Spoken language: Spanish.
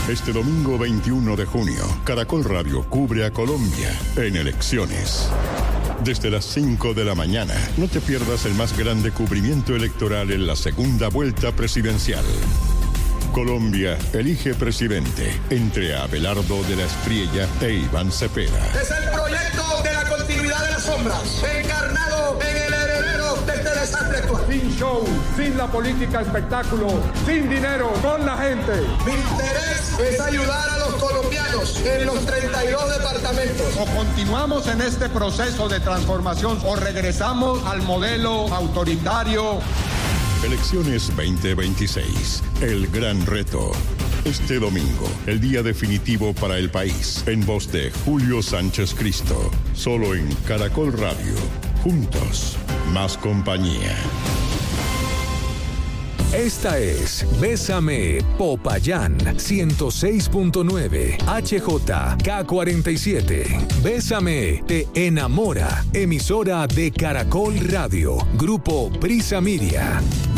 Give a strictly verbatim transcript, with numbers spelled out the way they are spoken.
Este domingo veintiuno de junio, Caracol Radio cubre a Colombia en elecciones. Desde las cinco de la mañana, no te pierdas el más grande cubrimiento electoral en la segunda vuelta presidencial. Colombia elige presidente entre Abelardo de la Espriella e Iván Cepeda. Es el proyecto de la continuidad de las sombras, encarnado en el heredero de este desastre actual. Sin show, sin la política espectáculo, sin dinero, con la gente. Mi interés es ayudar a los colombianos en los treinta y dos departamentos. O continuamos en este proceso de transformación o regresamos al modelo autoritario. Elecciones veinte veintiséis, el gran reto. Este domingo, el día definitivo para el país, en voz de Julio Sánchez Cristo, solo en Caracol Radio. Juntos, más compañía. Esta es Bésame Popayán ciento seis punto nueve H J K cuarenta y siete. Bésame te enamora. Emisora de Caracol Radio. Grupo Prisa Media.